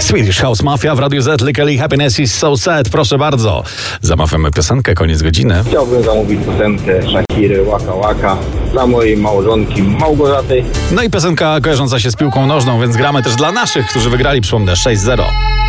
Swedish House Mafia w Radiu Z. Kelly, Happiness is so sad. Proszę bardzo. Zamawiamy piosenkę, koniec godziny. Chciałbym zamówić piosenkę Shakiry Waka Waka dla mojej małżonki Małgorzaty. No i piosenka kojarząca się z piłką nożną, więc gramy też dla naszych, którzy wygrali, przypomnę, 6-0.